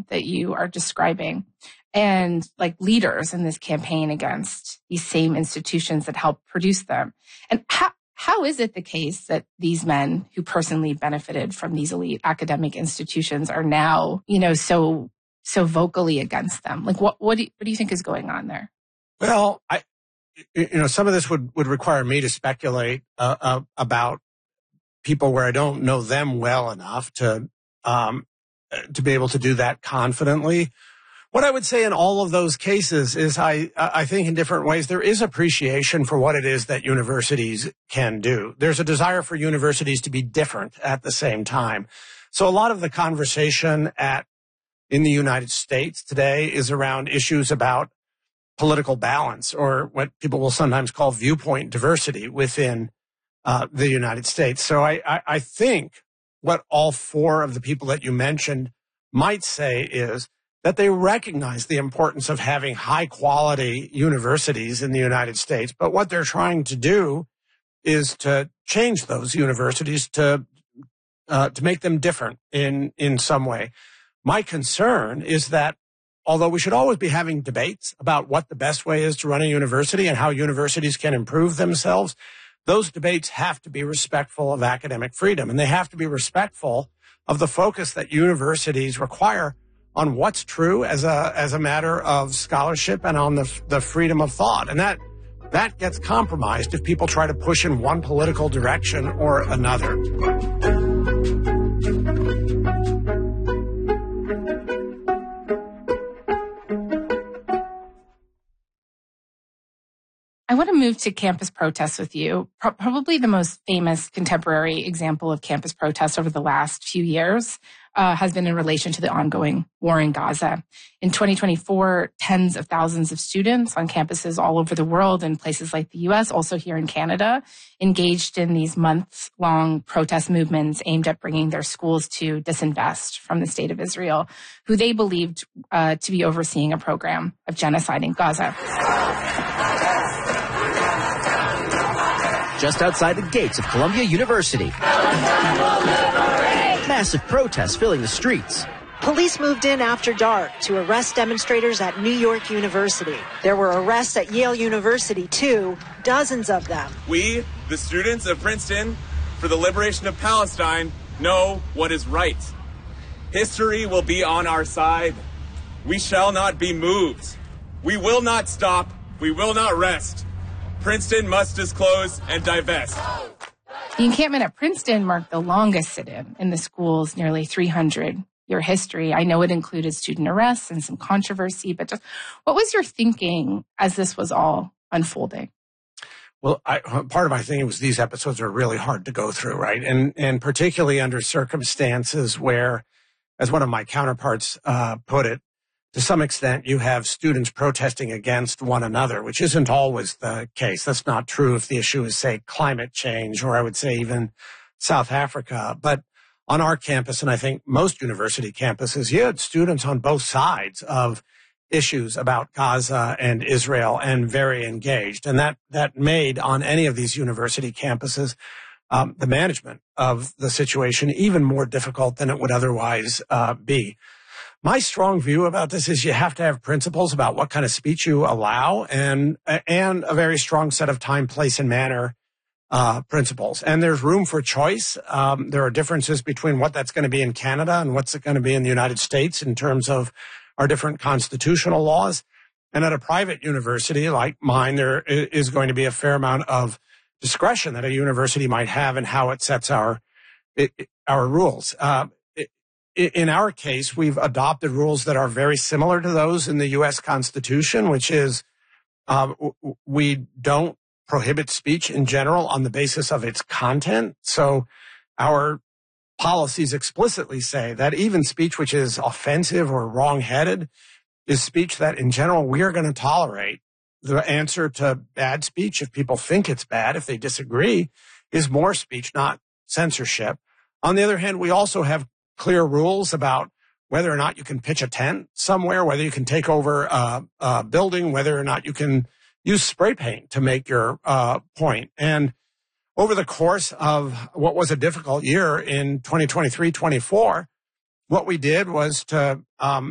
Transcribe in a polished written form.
movement that you are describing and like leaders in this campaign against these same institutions that help produce them. And how is it the case that these men who personally benefited from these elite academic institutions are now, so vocally against them? Like, what do you think is going on there? Well, some of this would require me to speculate about people where I don't know them well enough to be able to do that confidently. What I would say in all of those cases is I think in different ways there is appreciation for what it is that universities can do. There's a desire for universities to be different at the same time. So a lot of the conversation in the United States today is around issues about political balance, or what people will sometimes call viewpoint diversity within the United States. So I think what all four of the people that you mentioned might say is that they recognize the importance of having high quality universities in the United States. But what they're trying to do is to change those universities to make them different in some way. My concern is that although we should always be having debates about what the best way is to run a university and how universities can improve themselves, those debates have to be respectful of academic freedom, and they have to be respectful of the focus that universities require on what's true as a matter of scholarship and on the freedom of thought. And that gets compromised if people try to push in one political direction or another. I want to move to campus protests with you. Probably the most famous contemporary example of campus protests over the last few years has been in relation to the ongoing war in Gaza. In 2024, tens of thousands of students on campuses all over the world in places like the U.S., also here in Canada, engaged in these months-long protest movements aimed at bringing their schools to disinvest from the state of Israel, who they believed to be overseeing a program of genocide in Gaza. Just outside the gates of Columbia University, massive protests filling the streets. Police moved in after dark to arrest demonstrators at New York University. There were arrests at Yale University, too, dozens of them. We, the students of Princeton, for the liberation of Palestine, know what is right. History will be on our side. We shall not be moved. We will not stop. We will not rest. Princeton must disclose and divest. The encampment at Princeton marked the longest sit-in in the school's nearly 300-year history. I know it included student arrests and some controversy, but just what was your thinking as this was all unfolding? Well, part of my thinking was these episodes are really hard to go through, right? And particularly under circumstances where, as one of my counterparts put it, to some extent, you have students protesting against one another, which isn't always the case. That's not true if the issue is, say, climate change, or I would say even South Africa. But on our campus, and I think most university campuses, you had students on both sides of issues about Gaza and Israel and very engaged. And that made on any of these university campuses the management of the situation even more difficult than it would otherwise be. My strong view about this is you have to have principles about what kind of speech you allow and a very strong set of time, place, and manner principles. And there's room for choice. There are differences between what that's going to be in Canada and what's it going to be in the United States in terms of our different constitutional laws. And at a private university like mine, there is going to be a fair amount of discretion that a university might have in how it sets our rules. In our case, we've adopted rules that are very similar to those in the U.S. Constitution, which is we don't prohibit speech in general on the basis of its content. So our policies explicitly say that even speech which is offensive or wrong-headed is speech that in general we are going to tolerate. The answer to bad speech, if people think it's bad, if they disagree, is more speech, not censorship. On the other hand, we also have clear rules about whether or not you can pitch a tent somewhere, whether you can take over a building, whether or not you can use spray paint to make your point. And over the course of what was a difficult year in 2023-24, what we did was to